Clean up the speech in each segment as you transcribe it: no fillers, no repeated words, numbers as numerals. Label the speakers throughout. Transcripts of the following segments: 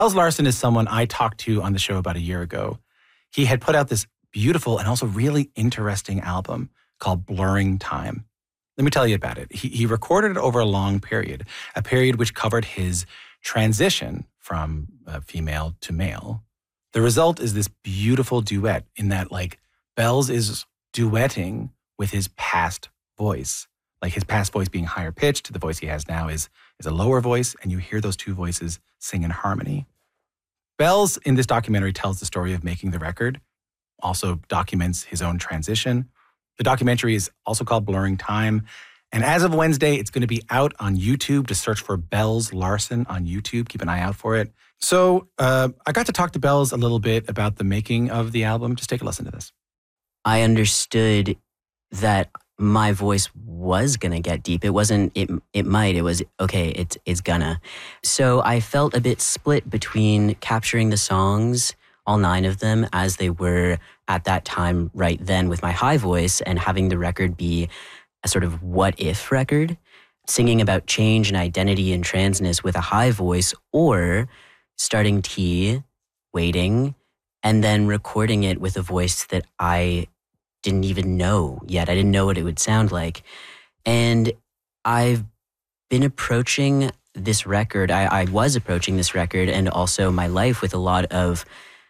Speaker 1: Bells Larsen is someone I talked to on the show about a year ago. He had put out this beautiful and also really interesting album called Blurring Time. Let me tell you about it. He recorded it over a long period, a period which covered his transition from female to male. The result is this beautiful duet in that, like, Bells is duetting with his past voice. Like, his past voice being higher pitched, the voice he has now is a lower voice, and you hear those two voices sing in harmony. Bells, in this documentary, tells the story of making the record, also documents his own transition. The documentary is also called Blurring Time. And as of Wednesday, it's going to be out on YouTube. Just search for Bells Larsen on YouTube. Keep an eye out for it. So I got to talk to Bells a little bit about the making of the album. Just take a listen to this.
Speaker 2: I understood that my voice was going to get deep. It wasn't, it might, it was, okay, it's gonna. So I felt a bit split between capturing the songs, all 9 of them, as they were at that time right then with my high voice, and having the record be a sort of what-if record, singing about change and identity and transness with a high voice, or starting T, waiting, and then recording it with a voice that I didn't even know yet. I didn't know what it would sound like. And I've been approaching this record, I was approaching this record and also my life with a lot of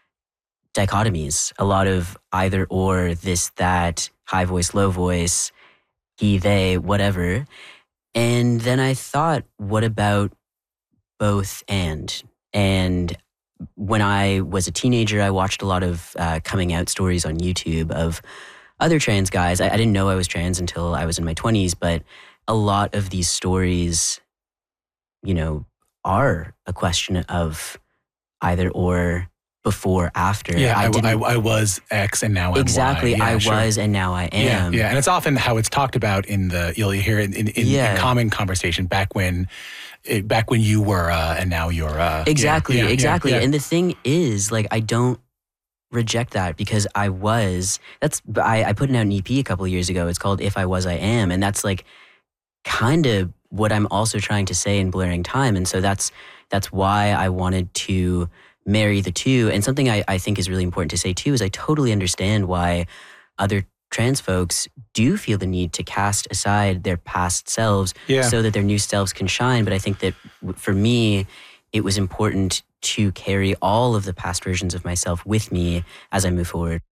Speaker 2: dichotomies, a lot of either or, this, that, high voice, low voice, he, they, whatever. And then I thought, what about both and? And when I was a teenager, I watched a lot of coming out stories on YouTube of other trans guys. I didn't know I was trans until I was in my 20s, but a lot of these stories, you know, are a question of either or, before, after.
Speaker 1: Yeah, I was X and now I'm
Speaker 2: exactly,
Speaker 1: Y. Yeah,
Speaker 2: I was and now I am.
Speaker 1: Yeah, and it's often how it's talked about you'll hear it in common conversation back when you were and now you're.
Speaker 2: Exactly.
Speaker 1: Yeah.
Speaker 2: And the thing is, like, I don't reject that because I put out an EP a couple of years ago. It's called If I Was, I Am. And that's like kind of what I'm also trying to say in Blurring Time. And so that's why I wanted to marry the two. And something I think is really important to say too is I totally understand why other trans folks do feel the need to cast aside their past selves so that their new selves can shine. But I think that for me, it was important to carry all of the past versions of myself with me as I move forward.